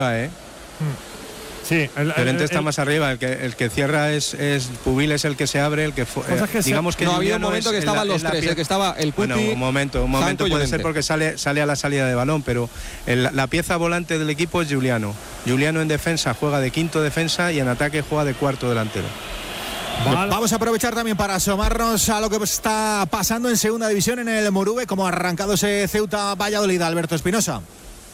Sí, Llorente está más arriba, el que cierra es Pubil, es el que se abre, el que digamos que no había un momento que estaban los tres, el que estaba el Cuti. Bueno, un momento puede ser porque sale a la salida de balón, pero la pieza volante del equipo es Juliano. Juliano en defensa juega de quinto defensa y en ataque juega de cuarto delantero. Vamos a aprovechar también para asomarnos a lo que está pasando en segunda división en el Moruve, como ha arrancado ese Ceuta Valladolid. Alberto Espinosa.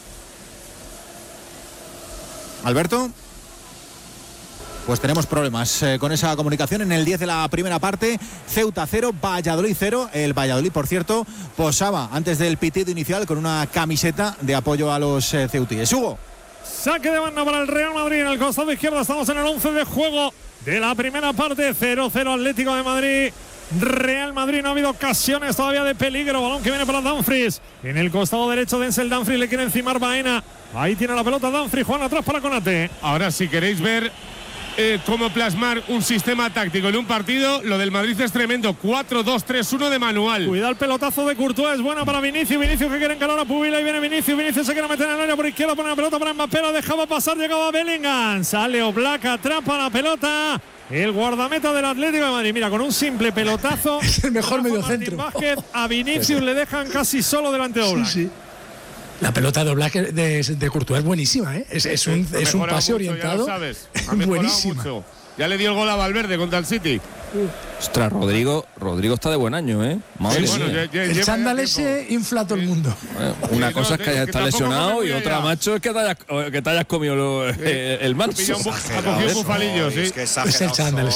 Alberto. Pues tenemos problemas con esa comunicación en el 10 de la primera parte. Ceuta 0, Valladolid 0. El Valladolid, por cierto, posaba antes del pitido inicial con una camiseta de apoyo a los ceutíes. Hugo. Saque de banda para el Real Madrid en el costado izquierdo. Estamos en el 11 de juego de la primera parte. 0-0 Atlético de Madrid. Real Madrid, no ha habido ocasiones todavía de peligro. Balón que viene para Dumfries. En el costado derecho Denzel Dumfries, le quiere encimar Baena. Ahí tiene la pelota Dumfries, Juan atrás para Konate. Ahora, si queréis ver cómo plasmar un sistema táctico en un partido, lo del Madrid es tremendo. 4-2-3-1 de manual. Cuidado el pelotazo de Courtois, es buena para Vinicius que quiere encarar a Pubil. Ahí viene Vinicius se quiere meter en el área por izquierda, pone la pelota para Mbappé, la dejaba pasar, llegaba Bellingham, sale Oblak, atrapa la pelota el guardameta del Atlético de Madrid. Mira, con un simple pelotazo es el mejor mediocentro. A Vinicius le dejan casi solo delante de Oblak. Sí. La pelota de Oblak de Courtois es buenísima, ¿eh? Es un pase mucho, orientado. Ya lo sabes. Buenísima. Mucho. Ya le dio el gol a Valverde contra el City. Ostras, Rodrigo está de buen año, ¿eh? Madre mía. El chándal ese infla a todo el mundo. Una cosa es que haya estado lesionado y otra, macho, es que te hayas comido el manso. Ha cogido bufalillo, sí. Es el chándal,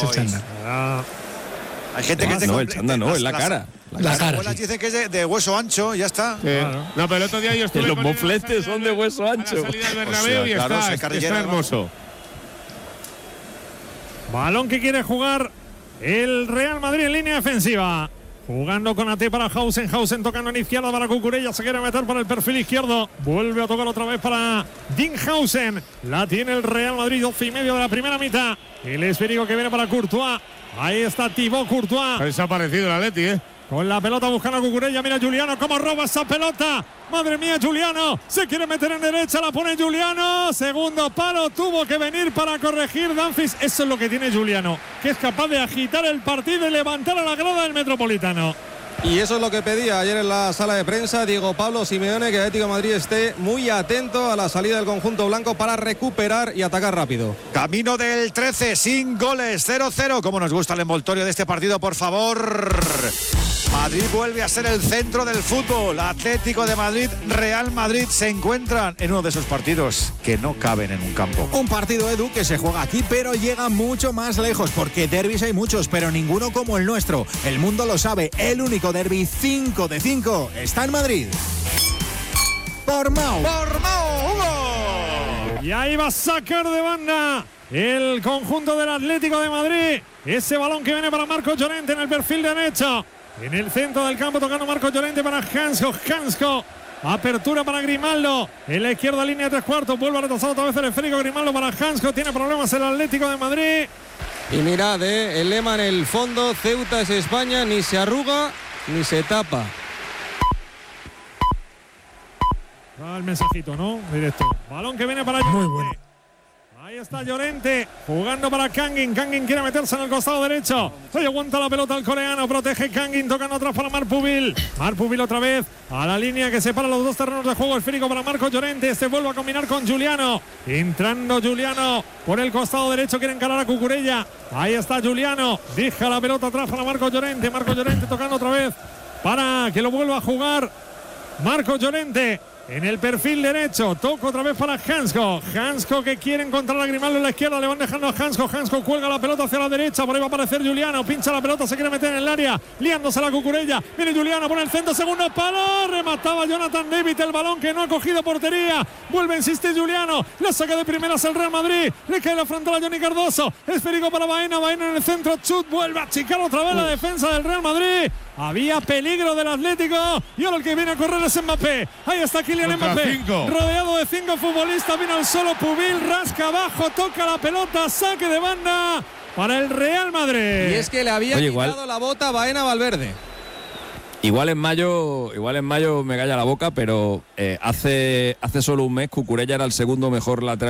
Hay gente que no, el chándal no, es la cara. La cara. Las dicen que es de hueso ancho, ya está. Claro. No, pero el otro día yo estuve los mofletes son de hueso ancho. A la salida del Bernabéu y está hermoso. Balón que quiere jugar el Real Madrid en línea defensiva. Jugando con AT para Hausen tocando en izquierda para Cucurella, se quiere meter por el perfil izquierdo. Vuelve a tocar otra vez para Dinghausen. La tiene el Real Madrid, 12:30 de la primera mitad. El esférico que viene para Courtois. Ahí está Thibaut Courtois. Ha desaparecido el Atleti, Con la pelota buscando a Cucurella. Mira Juliano cómo roba esa pelota. Madre mía, Juliano. Se quiere meter en derecha. La pone Juliano. Segundo palo. Tuvo que venir para corregir Dumfries. Eso es lo que tiene Juliano, que es capaz de agitar el partido y levantar a la grada del Metropolitano. Y eso es lo que pedía ayer en la sala de prensa Diego Pablo Simeone, que el Atlético de Madrid esté muy atento a la salida del conjunto blanco para recuperar y atacar rápido. Camino del 13, sin goles, 0-0. Como nos gusta el envoltorio de este partido, por favor. Madrid vuelve a ser el centro del fútbol. Atlético de Madrid, Real Madrid se encuentran en uno de esos partidos que no caben en un campo. Un partido, Edu, que se juega aquí, pero llega mucho más lejos, porque derbis hay muchos, pero ninguno como el nuestro. El mundo lo sabe, el único derbi 5 de 5 está en Madrid. Por Mau, Hugo. Y ahí va a sacar de banda el conjunto del Atlético de Madrid. Ese balón que viene para Marcos Llorente en el perfil derecho. En el centro del campo tocando Marcos Llorente para Hansko. Apertura para Grimaldo. En la izquierda línea de 3/4. Vuelve a retrasar otra vez el esférico Grimaldo para Hansko. Tiene problemas el Atlético de Madrid. Y mirad, el lema en el fondo. Ceuta es España. Ni se arruga ni se tapa. Va el mensajito, ¿no? Directo. Balón que viene para Muy Llorente. bueno. Ahí está Llorente jugando para Kangin. Kangin quiere meterse en el costado derecho. Hoy aguanta la pelota el coreano. Protege Kangin. Tocando atrás para Marpubil. Marpubil otra vez a la línea que separa los dos terrenos de juego. Esférico para Marcos Llorente. Este vuelve a combinar con Juliano. Entrando Juliano por el costado derecho. Quiere encarar a Cucurella. Ahí está Juliano. Deja la pelota atrás para Marcos Llorente. Marcos Llorente tocando otra vez para que lo vuelva a jugar Marcos Llorente. En el perfil derecho, toca otra vez para Hansko que quiere encontrar a Grimaldo en la izquierda, le van dejando a Hansko cuelga la pelota hacia la derecha, por ahí va a aparecer Juliano, pincha la pelota, se quiere meter en el área, liándose a la Cucurella, viene Juliano por el centro, segundo palo, remataba Jonathan David, el balón que no ha cogido portería, vuelve a insistir Juliano, la saca de primeras el Real Madrid, le cae la frontal a Johnny Cardoso, esférico para Baena en el centro, chut, vuelve a achicar otra vez la defensa del Real Madrid, había peligro del Atlético, y ahora el que viene a correr es Mbappé, ahí está Kylian Mbappé, rodeado de 5 futbolistas, vino al solo Pubil, rasca abajo, toca la pelota, saque de banda para el Real Madrid. Y es que le había quitado la bota a Baena Valverde. Igual en mayo me calla la boca, pero hace solo un mes Cucurella era el segundo mejor lateral